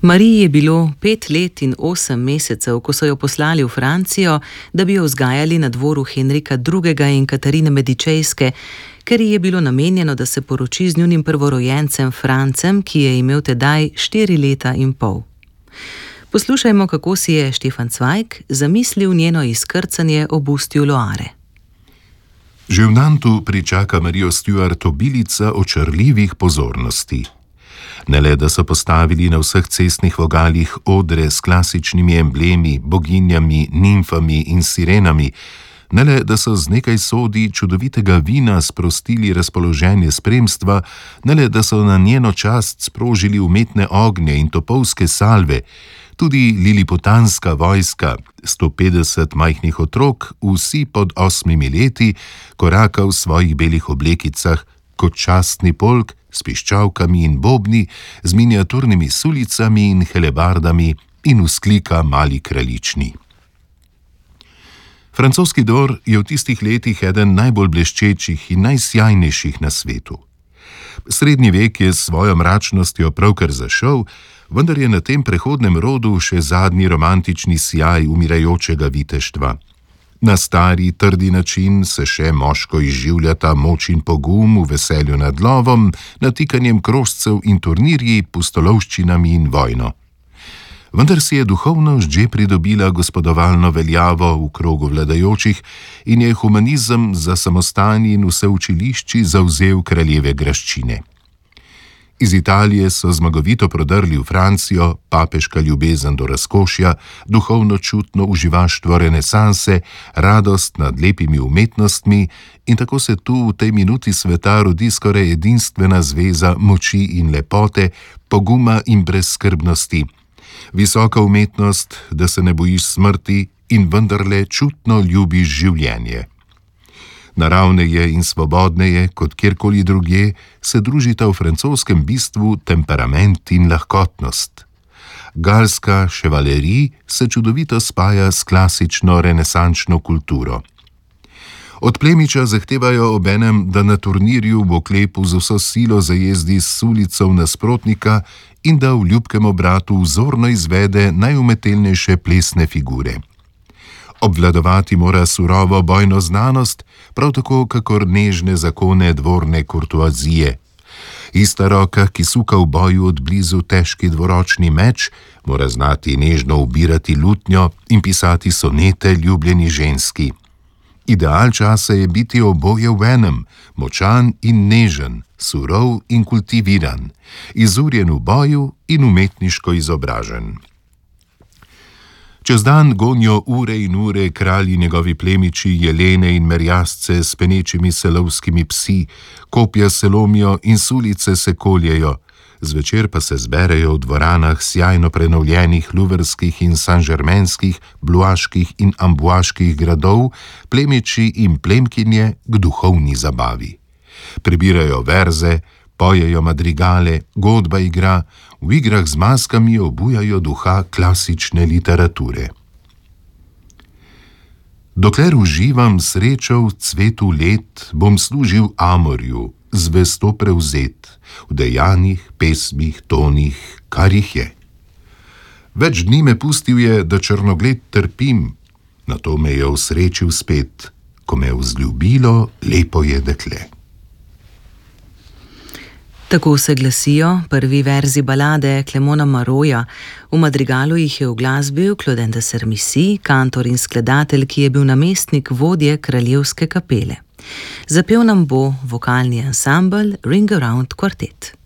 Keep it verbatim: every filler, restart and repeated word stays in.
Mariji je bilo pet let in osem mesecev, ko so jo poslali v Francijo, da bi jo vzgajali na dvoru Henrika drugega in Katarine Medičejske, ker ji je bilo namenjeno, da se poroči z njunim prvorojencem Francem, ki je imel tedaj štiri leta in pol. Poslušajmo, kako si je Štefan Cvajg zamislil njeno izkrcanje ob ustju Loare. Že v Nantu pričaka Marijo Stuart obilica očarljivih pozornosti. Ne le, da so postavili na vseh cestnih vogalih odre s klasičnimi emblemi, boginjami, nimfami in sirenami, ne le, da so z nekaj sodi čudovitega vina sprostili razpoloženje spremstva, ne le, da so na njeno čast sprožili umetne ognje in topovske salve, tudi liliputanska vojska, sto petdeset majhnih otrok, vsi pod osmimi leti, koraka v svojih belih oblekicah, kot častni polk, s piščalkami in bobni, z miniaturnimi sulicami in helebardami in vzklika mali kraljični. Francoski dvor je v tistih letih eden najbolj bleščečih in najsjajnejših na svetu. Srednji vek je s svojo mračnostjo pravkar zašel, vendar je na tem prehodnem rodu še zadnji romantični sijaj umirajočega viteštva. Na stari, trdi način se še moško izživljata moč in pogum v veselju nad lovom, natikanjem krožcev in turnirji, pustolovščinami in vojno. Vendar si je duhovnost že pridobila gospodovalno veljavo v krogu vladajočih in je humanizem za samostan in vse učilišči zavzel kraljeve graščine. Iz Italije so zmagovito prodrli v Francijo, papeška ljubezen do razkošja, duhovno čutno uživaštvo renesanse, radost nad lepimi umetnostmi in tako se tu v tej minuti sveta rodi skoraj edinstvena zveza moči in lepote, poguma in brezskrbnosti. Visoka umetnost, da se ne bojiš smrti in vendarle čutno ljubiš življenje. Naravneje in svobodneje, kot kjerkoli drugje, se družita v francoskem bistvu temperament in lahkotnost. Galska ševalerij se čudovito spaja s klasično renesančno kulturo. Od plemiča zahtevajo obenem, da na turnirju v oklepu z vso silo zajezdi s sulicov nasprotnika in da v ljubkem obratu vzorno izvede najumetelnejše plesne figure. Obvladovati mora surovo bojno znanost, prav tako kakor nežne zakone dvorne kurtoazije. Ista roka, ki suka v boju od blizu težki dvoročni meč, mora znati nežno ubirati lutnjo in pisati sonete ljubljeni ženski. Ideal časa je biti oboje v enem, močan in nežen, surov in kultiviran, izurjen v boju in umetniško izobražen. Čez dan gonijo ure in ure kralji njegovi plemiči, jelene in merjasce s penečimi selovskimi psi, kopja se lomijo in sulice se koljejo, zvečer pa se zberejo v dvoranah sjajno prenovljenih luvrskih in sanžermenskih, bluaških in ambuaških gradov, plemiči in plemkinje k duhovni zabavi. Prebirajo verze, pojejo madrigale, godba igra, v igrah z maskami obujajo duha klasične literature. Dokler uživam srečo v cvetu let, bom služil Amorju, zvesto prevzet, v dejanjih, pesmih, tonih, kar jih je. Več dni me pustil je, da črnogled trpim, nato me je osrečil spet, ko me je vzljubilo lepo je dekle. Tako se glasijo prvi verzi balade Clemona Maroja. V madrigalu jih je uglasbil Claudin de Sermissy, kantor in skladatelj, ki je bil namestnik vodje kraljevske kapele. Zapel nam bo vokalni ansambel Ring Around Quartet.